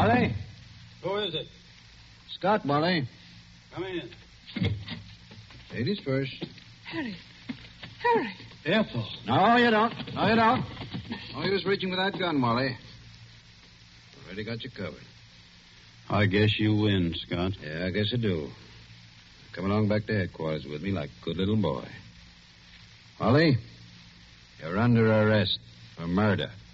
Wally? Who is it? Scott, Wally. Come in. Ladies first. Harry. Ethel. No, you don't. No, you don't. No use reaching for that gun, Wally. Already got you covered. I guess you win, Scott. Yeah, I guess I do. Come along back to headquarters with me like a good little boy. Wally, you're under arrest for murder.